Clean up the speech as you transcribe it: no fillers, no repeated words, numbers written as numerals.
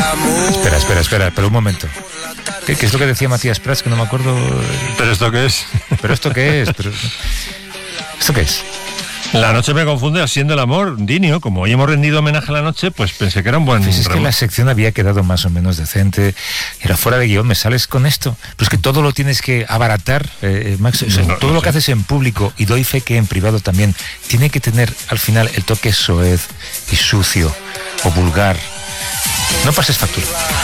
Espera un momento. ¿Qué es lo que decía Matías Prats? Que no me acuerdo. ¿Pero esto qué es? ¿Esto qué es? La noche me confunde siendo el amor, Dinio. Como hoy hemos rendido homenaje a la noche, pues pensé que era un buen... Pues es que la sección había quedado más o menos decente. Era fuera de guión, ¿me sales con esto? Pues que todo lo tienes que abaratar, Max. O sea, todo lo que haces en público, y doy fe que en privado también, tiene que tener al final el toque soez y sucio o vulgar. No pases factura.